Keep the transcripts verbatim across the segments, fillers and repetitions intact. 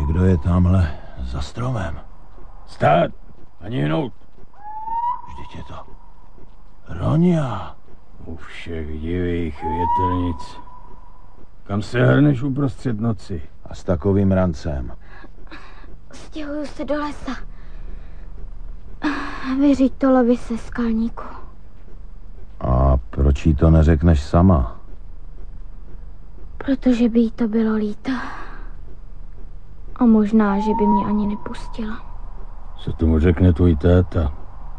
Někdo je tamhle za stromem. Stát! Ani hnout! Vždyť je to Ronia. U všech divých větrnic. Kam se hrneš uprostřed noci? A s takovým rancem. Stěhuju se do lesa. Vyřiď to Lovi se skalníku. A proč jí to neřekneš sama? Protože by jí to bylo líto. A možná, že by mě ani nepustila. Co tomu řekne tvůj táta?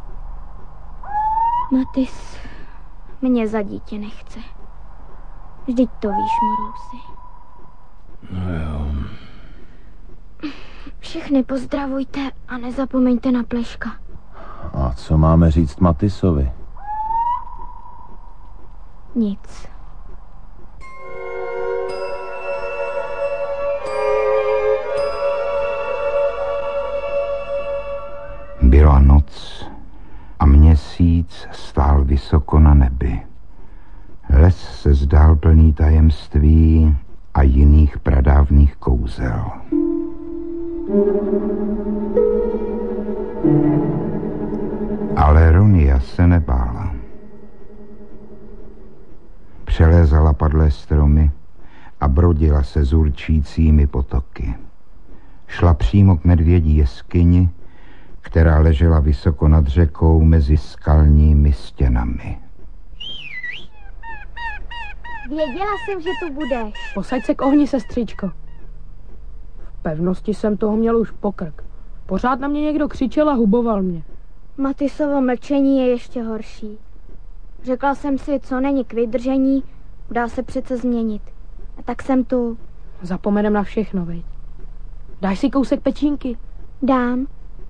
Matis mě za dítě nechce. Vždyť to víš, Morlousi. No jo. Všechny pozdravujte a nezapomeňte na Pleška. A co máme říct Matisovi? Nic. Byla noc a měsíc stál vysoko na nebi. Les se zdál plný tajemství a jiných pradávných kouzel. Ale Ronia se nebála. Přelézala padlé stromy a brodila se zurčícími potoky. Šla přímo k medvědí jeskyni, která ležela vysoko nad řekou mezi skalními stěnami. Věděla jsem, že tu budeš. Posaď se k ohni, sestřičko. V pevnosti jsem toho měl už pokrk. Pořád na mě někdo křičel a huboval mě. Matisovo mlčení je ještě horší. Řekla jsem si, co není k vydržení, dá se přece změnit. A tak jsem tu. Zapomenem na všechno, veď. Dáš si kousek pečínky? Dám.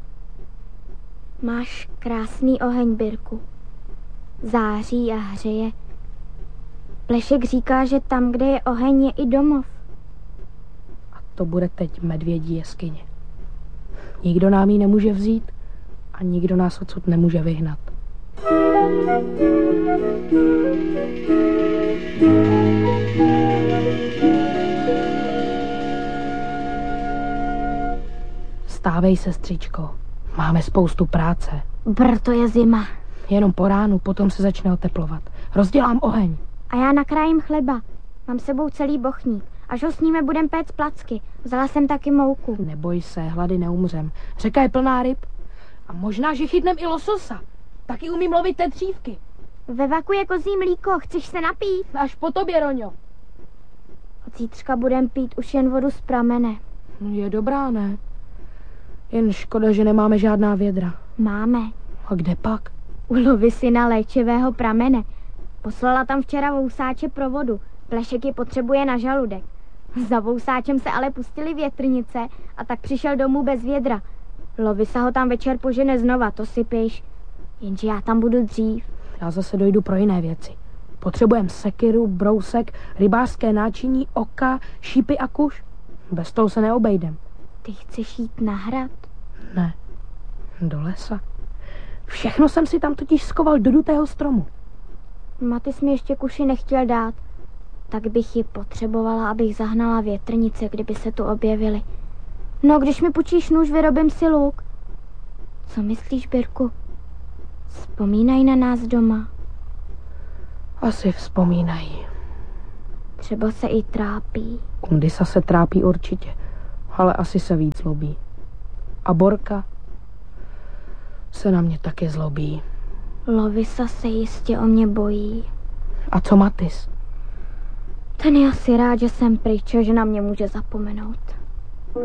Máš krásný oheň, Birku. Září a hřeje. Plešek říká, že tam, kde je oheň, je i domov. A to bude teď medvědí jeskyně. Nikdo nám ji nemůže vzít a nikdo nás odsud nemůže vyhnat. Stávej, sestřičko. Máme spoustu práce. Brr, to je zima. Jenom po ránu, potom se začne oteplovat. Rozdělám oheň. A já nakrájím chleba. Mám sebou celý bochník. Až ho sníme, budem péct placky. Vzala jsem taky mouku. Neboj se, hlady neumřem. Řeka je plná ryb. A možná, že chytnem i lososa. Taky umím lovit tetřívky. Ve vaku je kozí mlíko. Chceš se napít? Až po tobě, Roňo. Od zítřka budem pít už jen vodu z pramene. Je dobrá, ne? Jen škoda, že nemáme žádná vědra. Máme. A kde pak? U Lovy syna léčivého pramene. Poslala tam včera vousáče pro vodu. Plešek je potřebuje na žaludek. Za vousáčem se ale pustily větrnice a tak přišel domů bez vědra. Lovisa ho tam večer požene znova, to si piš. Jenže já tam budu dřív. Já zase dojdu pro jiné věci. Potřebujeme sekiru, brousek, rybářské náčiní, oka, šípy a kuš. Bez toho se neobejdem. Ty chceš jít na hrad? Ne, do lesa. Všechno jsem si tam totiž skoval do dutého stromu. Matis mi ještě kuši nechtěl dát. Tak bych ji potřebovala, abych zahnala větrnice, kdyby se tu objevily. No, když mi půjčíš nůž, vyrobím si luk. Co myslíš, Birku? Vzpomínají na nás doma. Asi vzpomínají. Třeba se i trápí. Kundisa se trápí určitě, ale asi se víc zlobí. A Borka se na mě taky zlobí. Lovisa se jistě o mě bojí. A co Matis? Ten je asi rád, že jsem pryč, že na mě může zapomenout.